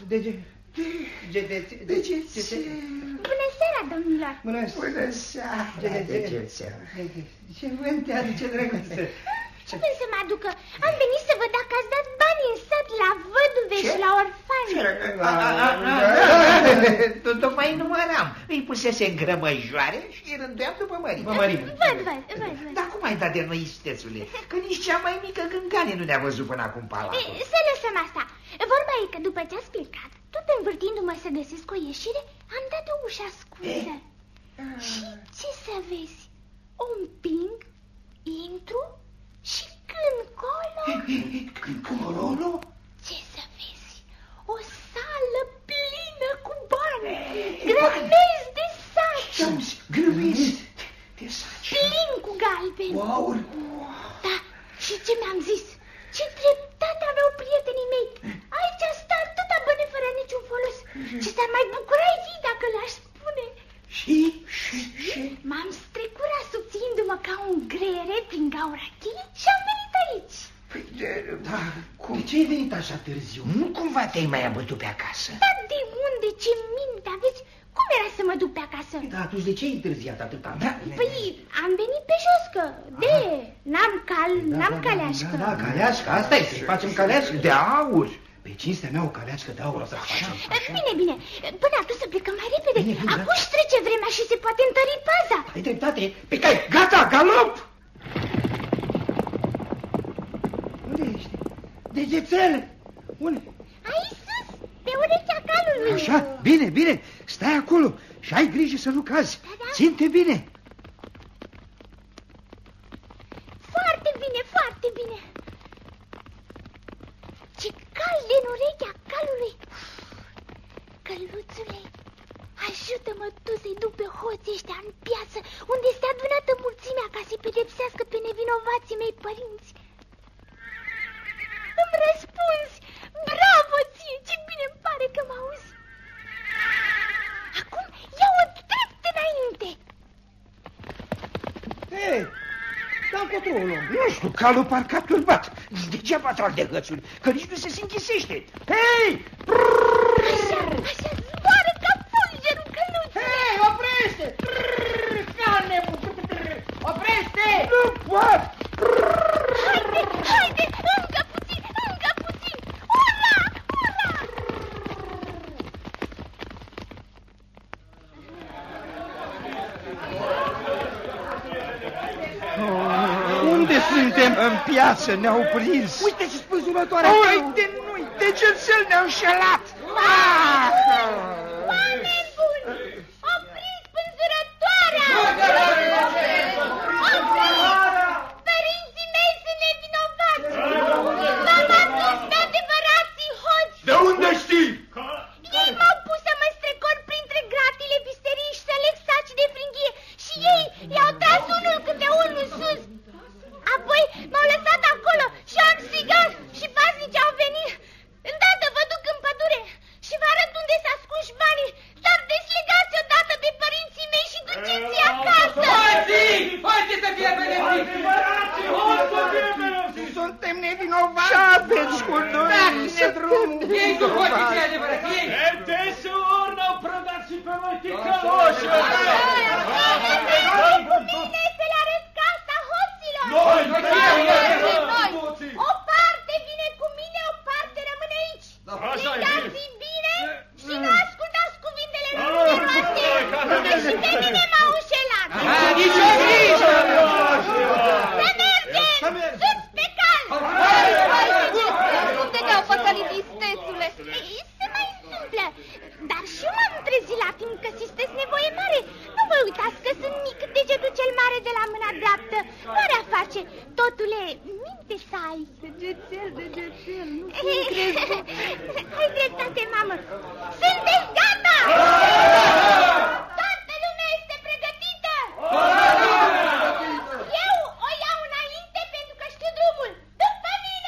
Degețel. Bună seara, domnilor. Bună seara. Degețel. Ce vânt te aduce, drăguță? Ce vrei să mă aducă? Am venit să văd dacă ați dat bani în sat la văduve și la orfani. Tocmai număram. Îi pusese în grămăjoare și îi rânduiam după mărime. Văd. Dar cum ai dat de noi, istețule? Că nici cea mai mică gângane nu ne-a văzut până acum palatul. Să lăsăm asta. Vorba e că după ce ați plecat, tot învârtindu-mă să găsesc o ieșire, am dat o ușă ascunsă. Și ce să vezi? O împing, intru și când colo... Ce să vezi? O sală plină cu bani, grămezi de saci. Grămezi de saci. Plin cu galbeni. Wow. Da, și ce mi-am zis? Ce dreptate aveau prietenii mei. Aici stă atâta bani fără niciun folos. Ce s-ar mai bucura ei dacă le-aș spune. Și? M-am strecurat subțindu-mă ca un greiere prin gaura cheie și am venit aici. Da, cum? De ce ai venit așa târziu? Nu cumva te-ai mai abătut pe acasă? Dar de unde? Ce minte aveți? Cum era să mă duc pe acasă? Da, atunci de ce ai întârziat atâta? Păi am venit pe jos, că n-am caleașcă. Da, caleașcă, asta e, să-i facem caleașcă. De aur. Pe cinstea mea o caleașcă de aur o să facem. Bine, până atunci să plecăm mai repede. Acum își trece vremea și se poate întări paza. Ai dreptate, pe cai, gata, galop! Unde ești? Degețel! Unde? Aici sus, pe urechea calului. Așa, bine, stai acolo și ai grijă să nu cazi. Da. Ține bine. Foarte bine. Ce cald în urechea calului. Căluțule, ajută-mă tu să-i duc pe hoții ăștia în piață, unde este adunată mulțimea ca să-i pedepsească pe nevinovații mei părinți. Îmi răspunzi! Bravo ție! Ce bine-mi pare că mă auzi! Acum ia-o drept înainte! Hei, dau controlul. Nu știu, calul parcă a turbat. Degeaba trag de hățuri, că nici nu se închisește. Hei! Așa, zboară ca fulgerul căluțule! Hei, oprește! Oprește! Nu pot! Haide, încă puțin! Ura! Unde suntem? În piață, ne-au prins. Uite și spânzurătoarea. Nu-i, degețel, ne-au înșelat. Oameni buni! Opriți spânzurătoarea! Părinții mei sunt nevinovați! V-am adus pe adevărații hoți! De unde știi? Ei m-au pus să mă strecor printre gratile visteriei și să leg saci de fringhie și ei i-au tras unul câte unul sus. Apoi m-au lăsat acolo și am strigat și paznici au venit. Îndată vă duc în pădure și vă arăt unde s-a ascuns banii. Dar deslegați odată pe părinții mei și duceți-i acasă. Hoții să fie pedepsiți! Suntem nevinovați. Și aveți cu noi să drumul. Ei cu hoții cei adevărați, ei! Etesor n-au prădat și pe noi ticăloși! Cu mine să le arăt casa hoților. O parte vine cu mine, o parte rămâne aici. Plecați bine și nu ascultați cuvintele numeroase, că și pe mine m-au înșelat. Nici o grijă! Să mergem! Sus pe cal! Unde te-au păcălit, istețule? Se mai întâmplă. Dar și eu m-am trezit la timp, că sisteți nevoie mare. Nu vă uitați că sunt mic, degetul cel mare de la mâna dreaptă. Marea face, totule, minte să ai. Degețel, nu ai dreptate, mamă. Sunteți gata! Toată lumea este pregătită! Eu o iau înainte pentru că știu drumul. După mine!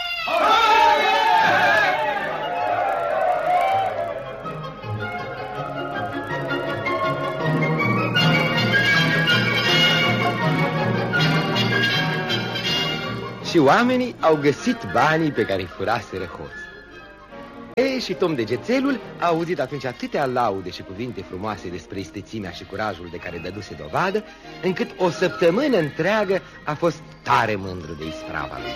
Și oamenii au găsit banii pe care îi furaseră hoții. Și Tom Degețelul a auzit atunci atâtea laude și cuvinte frumoase despre istețimea și curajul de care dăduse dovadă, încât o săptămână întreagă a fost tare mândru de isprava lui.